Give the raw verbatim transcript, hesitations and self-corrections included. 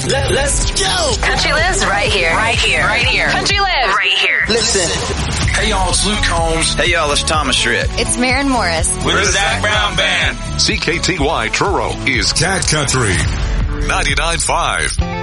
Let, let's go. Country lives right here. Right here. Right here. Country lives right here. Listen. Hey y'all, it's Luke Combs. Hey y'all, it's Thomas Rhett. It's Maren Morris. We're the Zach Brown Band. C K T Y Truro is Cat Country ninety-nine point five.